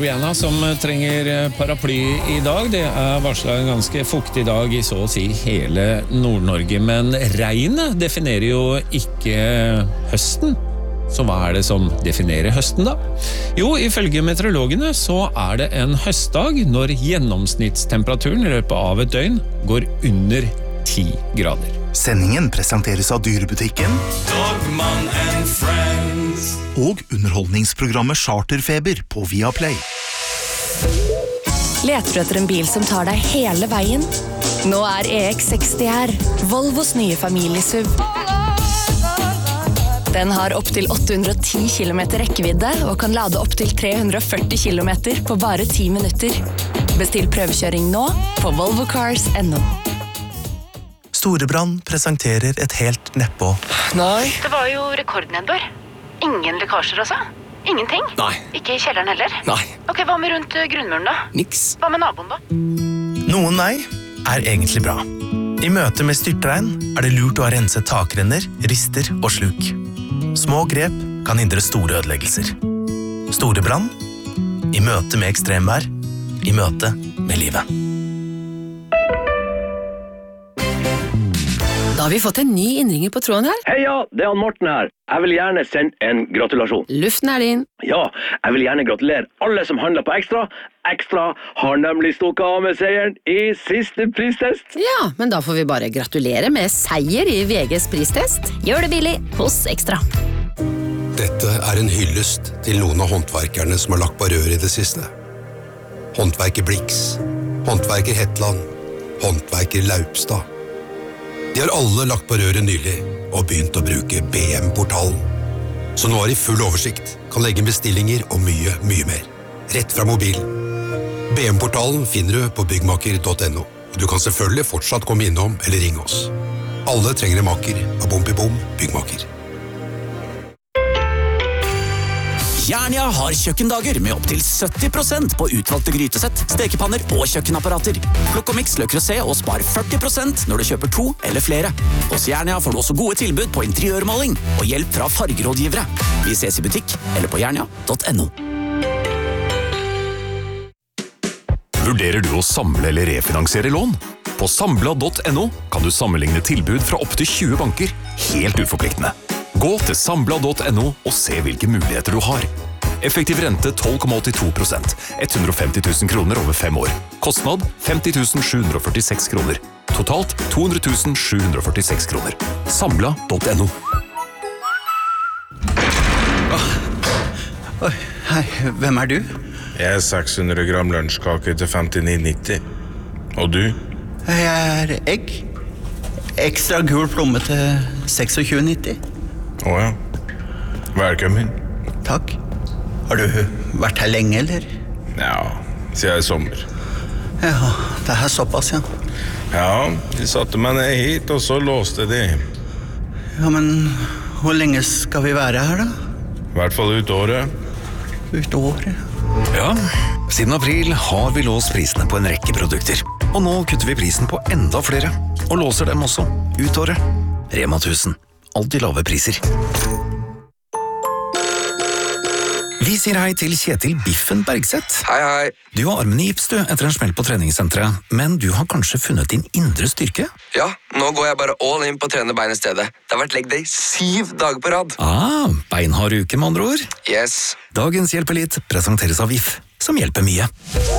Rihanna som trenger paraply I dag. Det varslet en ganske fuktig dag I så å si hele Nord-Norge. Men regnet definerer jo ikke høsten. Så hva det som definerer høsten da? Jo, ifølge meteorologene så det en høstdag når gjennomsnittstemperaturen I løpet av et døgn går under 10 grader. Sendingen presenteres av dyrebutikken Dogman and Friends og underholdningsprogrammet Charterfeber på Viaplay. Leter du etter en bil som tar deg hele veien? Nå EX60 her, Volvos nye familiesuv. Den har opp til 810 km rekkevidde og kan lade opp til 340 km på bare 10 minutter. Bestill prøvekjøring nå på volvocars.no. Storebrand presenterer et helt nedpå. Nei. Det var jo rekordnedbør. Ingen lekkasjer altså? Ingenting? Nei. Ikke I kjelleren heller? Nei. Ok, hva med rundt grunnmuren da? Niks. Hva med naboen da? Noen nei egentlig bra. I møte med styrtregn det lurt å ha renset takrenner, rister og sluk. Små grep kan hindre store ødeleggelser. Storebrand I møte med ekstremvær, I møte med livet. Da har vi fått en ny innringer på tråden her. Heia, det han Morten her. Jeg vil gjerne sende en gratulasjon. Luften din. Ja, jeg vil gjerne gratulere alle som handler på Ekstra. Ekstra har nemlig stukket av med seieren I siste pristest. Ja, men da får vi bare gratulere med seier I VGs pristest. Gjør det billig hos Ekstra. Dette en hyllest til noen av håndverkerne som har lagt på rør I det siste. Håndverker Blix, håndverker Hetland, håndverker Laupstad. De har alle lagt på røret nylig og begynt å bruke BM-portalen. Så nå de full oversikt, kan legge bestillinger og mye, mye mer. Rett fra mobilen. BM-portalen finner du på byggmaker.no. Og du kan selvfølgelig fortsatt komme innom eller ringe oss. Alle trenger en maker av Bom Byggmaker. Jernia har kjøkkendager med opp til 70% på utvalgte grytesett, stekepanner og kjøkkenapparater. Plukk og mix Le Creuset og spar 40% når du kjøper 2 eller flere. Hos Jernia får du også gode tilbud på interiørmaling og hjelp fra fargerådgivere. Vi ses I butikk eller på jernia.no. Vurderer du å samle eller refinansiere lån? På Sambla.no kan du sammenligne tilbud fra opp til 20 banker, helt uforpliktende. Gå til Sambla.no og se hvilke muligheter du har. Effektiv rente 12,82%, 150 000 kroner over 5 år. Kostnad 50 746 kroner. Totalt 200 746 kroner. Sambla.no. Hei, hvem du? Jeg 600 gram lunsjkake til 59,90. Og du? Jeg egg. Ekstra gul plomme til 26,90. Åja, velkommen. Takk. Har du vært her lenge, eller? Ja, siden I sommer. Ja, det såpass, ja. Ja, de satte meg ned hit, og så låste de. Ja, men hvor lenge skal vi være her, da? I hvert fall ut året. Ut året? Ja, siden april har vi låst prisene på en rekke produkter. Og nå kutter vi prisen på enda flere, og låser dem også ut året. Rema 1000. Alltid lave priser. Vi sier hei til Kjetil Biffen Bergseth. Hei. Du har armen I gips du, etter en smell på treningssenteret, men du har kanskje funnet din indre styrke? Ja, nå går jeg bare all in på å trene bein I stedet. Det har vært leg day 7 dager på rad. Beinhard uke med andre ord. Yes. Dagens Hjelp Elit presenteres av VIF, som hjelper mye.